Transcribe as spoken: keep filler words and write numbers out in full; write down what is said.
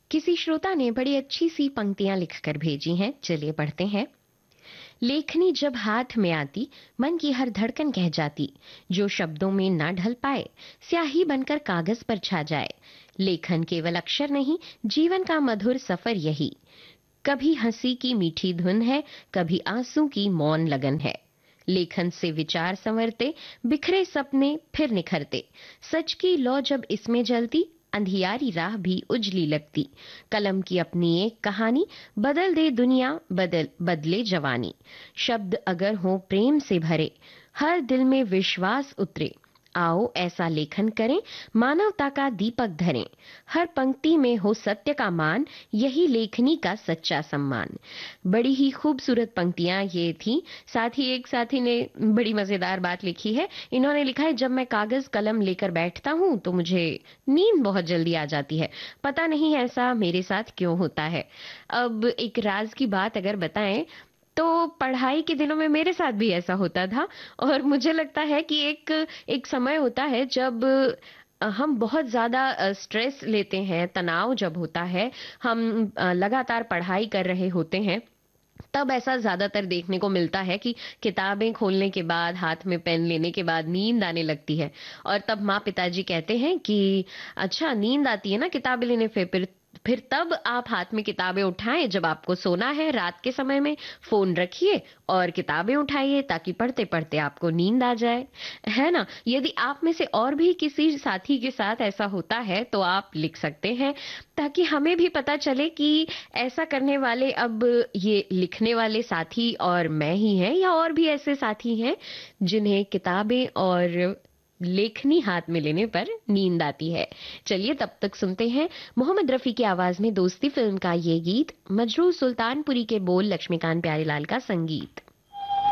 किसी श्रोता ने बड़ी अच्छी सी पंक्तियां लिखकर भेजी हैं, चलिए पढ़ते हैं। लेखनी जब हाथ में आती, मन की हर धड़कन कह जाती, जो शब्दों में ना ढल पाए, स्याही बनकर कागज पर छा जाए। लेखन केवल अक्षर नहीं, जीवन का मधुर सफर यही। कभी हंसी की मीठी धुन है, कभी आंसू की मौन लगन है। लेखन से विचार संवरते, बिखरे सपने फिर निखरते। सच की लौ जब इसमें जलती, अंधियारी राह भी उजली लगती। कलम की अपनी एक कहानी, बदल दे दुनिया, बदल बदले जवानी। शब्द अगर हो प्रेम से भरे, हर दिल में विश्वास उतरे। आओ ऐसा लेखन करें, मानवता का दीपक धरें। हर पंक्ति में हो सत्य का मान, यही लेखनी का सच्चा सम्मान। बड़ी ही खूबसूरत पंक्तियां ये थी। साथ ही एक साथी ने बड़ी मजेदार बात लिखी है। इन्होंने लिखा है, जब मैं कागज कलम लेकर बैठता हूं तो मुझे नींद बहुत जल्दी आ जाती है। पता नहीं ऐसा मेरे साथ क्यों होता है। अब एक राज की बात अगर बताएं तो पढ़ाई के दिनों में मेरे साथ भी ऐसा होता था। और मुझे लगता है कि एक एक समय होता है जब अ, हम बहुत ज्यादा अ, स्ट्रेस लेते हैं, तनाव जब होता है, हम अ, लगातार पढ़ाई कर रहे होते हैं, तब ऐसा ज्यादातर देखने को मिलता है कि किताबें खोलने के बाद, हाथ में पेन लेने के बाद नींद आने लगती है। और तब माँ पिताजी कहते हैं कि अच्छा नींद आती है ना किताबें लेने, फिर फिर फिर तब आप हाथ में किताबें उठाएं जब आपको सोना है। रात के समय में फोन रखिए और किताबें उठाइए ताकि पढ़ते पढ़ते आपको नींद आ जाए, है ना। यदि आप में से और भी किसी साथी के साथ ऐसा होता है तो आप लिख सकते हैं, ताकि हमें भी पता चले कि ऐसा करने वाले अब ये लिखने वाले साथी और मैं ही हैं, या और भी ऐसे साथी हैं जिन्हें किताबें और लेखनी हाथ में लेने पर नींद आती है। चलिए तब तक सुनते हैं मोहम्मद रफी की आवाज में दोस्ती फिल्म का ये गीत, मजरूह सुल्तानपुरी के बोल, लक्ष्मीकांत प्यारेलाल का संगीत।